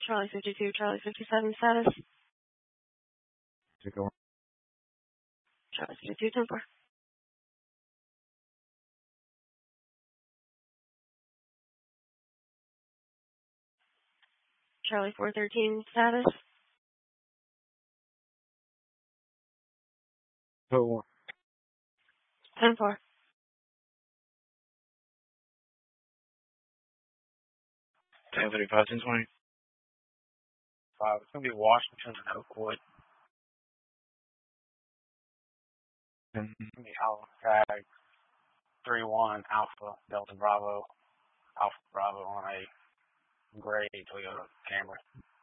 Charlie 52, Charlie 57 status. Chico. Charlie 52, 10-4. Charlie 413 status. 2-1. 10-4. 10:35, 10:20. 5. It's going to be Washington and Oakwood. And it's going to be Alpha Tag 31 Alpha Delta Bravo Alpha Bravo on a gray Toyota Camry.